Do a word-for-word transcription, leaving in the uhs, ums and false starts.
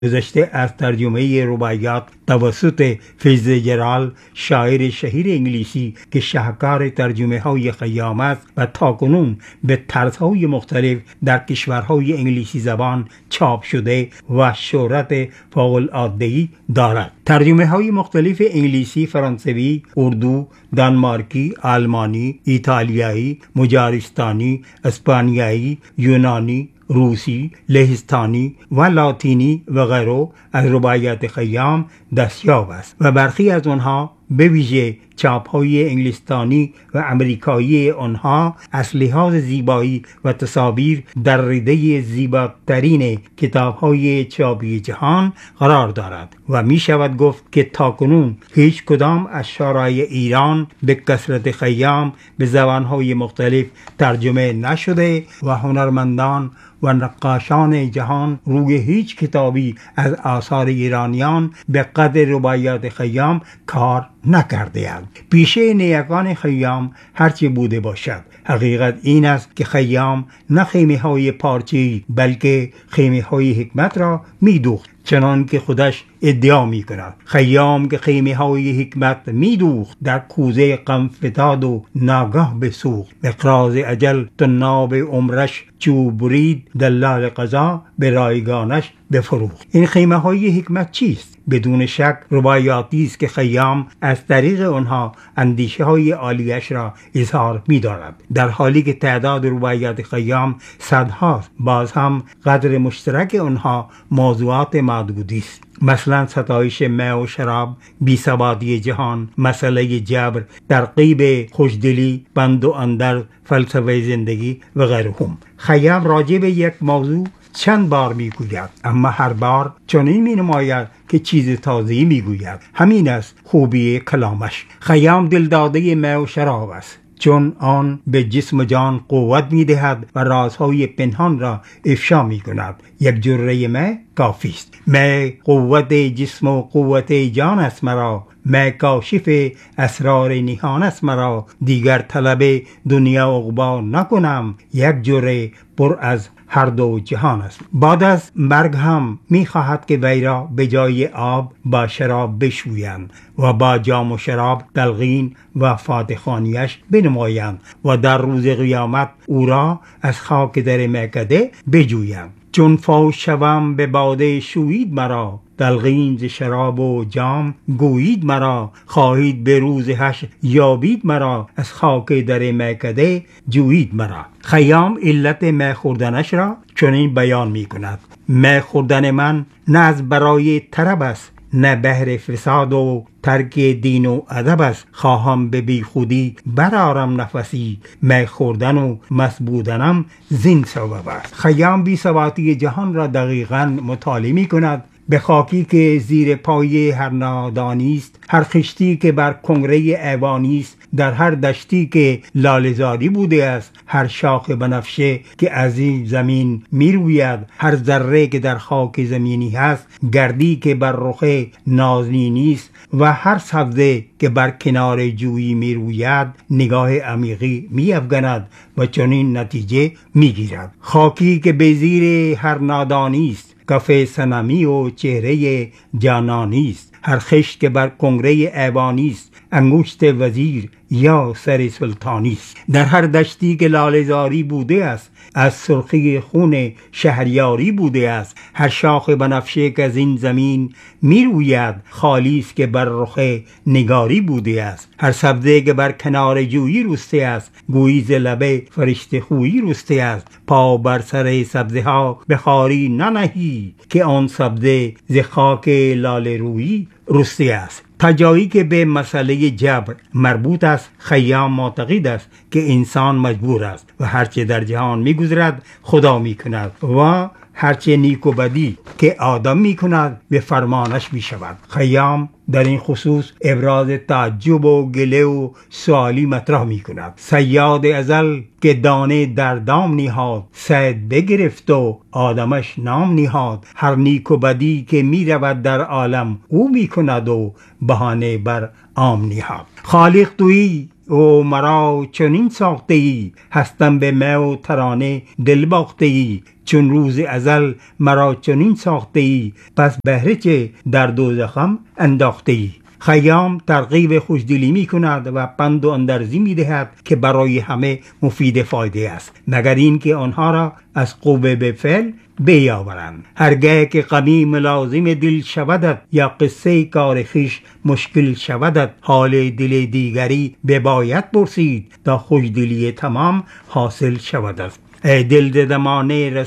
گذشته از ترجمه رباعیات توسط فیتزجرالد، شاعر شهیر انگلیسی که شاهکار ترجمه های خیام است و تاکنون به طرزهای مختلف در کشورهای انگلیسی زبان چاپ شده و شهرت فوق‌العاده‌ای دارد. ترجمه های مختلف انگلیسی، فرانسوی، اردو، دانمارکی، آلمانی، ایتالیایی، مجارستانی، اسپانیایی، یونانی، روسی، لهستانی و لاتینی و غیره از رباعیات خیام دستیاب است و برخی از آنها به ویژه چاپ‌های انگلستانی و امریکایی آنها از لحاظ زیبایی و تصاویر در رده زیباترین کتاب‌های چاپی جهان قرار دارد و می شود گفت که تاکنون هیچ کدام از شعرای ایران به کثرت خیام به زبان‌های مختلف ترجمه نشده و هنرمندان و نقاشان جهان روی هیچ کتابی از آثار ایرانیان به قدر رباعیات خیام کار نکرده‌اند. پیشه نیکان خیام هرچه بوده باشد، حقیقت این است که خیام نه خیمه های پارچه‌ای بلکه خیمه های حکمت را می دوخت، چنان که خودش ادعا می کند. خیام که خیمه های حکمت می دوخت در کوزه غم فتاد و ناگاه بسوخت. مقراض اجل طناب عمرش چو برید، دلال قضا به رایگانش بفروخت. این خیمه های حکمت چیست؟ بدون شک رباعیاتی است که خیام از طریق آنها اندیشه های عالیش را اظهار می دارد. در حالی که تعداد رباعیات خیام صدهاست، باز هم قدر مشترک آنها موضوعات معدودی است. مثلا ستایش می و شراب، بی‌ثباتی جهان، مسئله جبر، ترغیب خوشدلی، بند و اندر، فلسفه زندگی و غیره. خیام راجع به یک موضوع چند بار میگوید، اما هر بار چنین می نماید که چیز تازه‌ای میگوید. همین است خوبی کلامش. خیام دلداده می و شراب است، چون آن به جسم و جان قوت می دهد و رازهای پنهان را افشا می کند. یک جرعه می کافی است. می قوت جسم و قوت جان است مرا، می کاشف اسرار نهان است مرا. دیگر طلب دنیا و عقبا نکنم، یک جرعه پر از هر دو جهان است. بعد از مرگ هم می خواهد که وی را به جای آب با شراب بشویند و با جام و شراب تلقین و فاتحخوانیش بنمایند و در روز قیامت او را از خاک در میکده بجویند. چون فوش شوم به باده شوید مرا، تلقین ز شراب و جام گویید مرا. خواهید به روز حشر یابید مرا، از خاک در میکده جویید مرا. خیام علت می خوردنش را چنین بیان می کند: می خوردن من نه از برای طرب است، نه بهر فساد و ترک دین و ادب است. خواهم به بی خودی برارم نفسی، می خوردن و مست بودنم زین سبب است. خیام بی ثباتی جهان را دقیقاً مطالعه می کند. به خاکی که زیر پای هر نادانی است، هر خشتی که بر کنگره ایوانی است، در هر دشتی که لاله‌زاری بوده است، هر شاخ بنفشه که از این زمین می روید، هر ذره که در خاک زمینی هست، گردی که بر رخ نازنینی است و هر سبزه که بر کنار جویی می روید، نگاه عمیقی می افگند و چنین نتیجه می گیرد: خاکی که به زیر هر نادانی است، کف صنمی و چهره جانانی است. هر خشت که بر کنگره ایوانی است، انگشت وزیر یا سر سلطانی است. در هر دشتی که لاله‌زاری بوده است، از سرخی خون شهریاری بوده است. هر شاخ بنفشه که از این زمین می روید، خالی است که بر رخ نگاری بوده است. هر سبزه که بر کنار جویی رسته است، گویی ز لب فرشته خویی رسته است. پا بر سر سبزه ها بخاری ننهی، که آن سبزه ز خاک لاله رویی رسته است. تا جایی که به مسئله جبر مربوط است، خیام معتقد است که انسان مجبور است و هرچه در جهان می‌گذرد خدا می‌کند و هرچه نیک و بدی که آدم می‌کند به فرمانش می‌شود. خیام در این خصوص ابراز تعجب و گله و سوالی مطرح می‌کند: صیاد ازل که دانه در دام نهاد، صید بگرفت و آدمش نام نهاد. هر نیک و بدی که می‌رود در عالم او می‌کند و بهانه بر عام نهاد. خالق تویی او مرا چنین ساخته ای، هستم به می و ترانه دل باخته ای. چون روز ازل مرا چنین ساخته ای، پس بهره چه در دوزخم انداخته ای. خیام ترغیب خوشدلی می کند و پند و اندرزی می دهد که برای همه مفید فایده است، مگر این که آنها را از قوه به فعل بیاورند. هرگاه که غمی ملازم دل شودت، یا قصه کار خویش مشکل شودت، حال دل دیگری بباید پرسید، تا خوشدلی تمام حاصل شودت. ای دل ز زمانه